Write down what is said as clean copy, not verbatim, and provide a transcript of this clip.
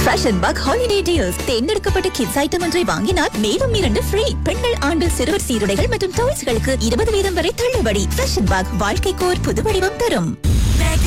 Fashion buck holiday deals. தேர்ந்தெடுக்கப்பட்ட kids item ஒன்றை வாங்கினால் மேலும் 2 ஃப்ரீ. பெண்கள் ஆண்கள் சிறுவர் சீருடைகள் மற்றும் டாய்ஸ்களுக்கு 20% வரை தள்ளுபடி. ஃபேஷன் பக் வாழ்க்கைக்கு ஒரு புது வடிவம் தரும்.